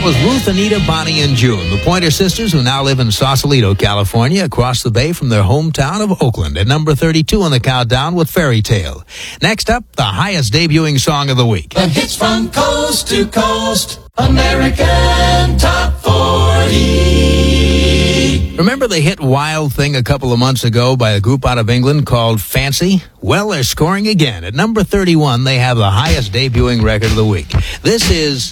That was Ruth, Anita, Bonnie, and June, the Pointer Sisters, who now live in Sausalito, California, across the bay from their hometown of Oakland, at number 32 on the countdown with Fairy Tale. Next up, the highest debuting song of the week. The hits from coast to coast, American Top 40. Remember the hit Wild Thing a couple of months ago by a group out of England called Fancy? Well, they're scoring again. At number 31, they have the highest debuting record of the week. This is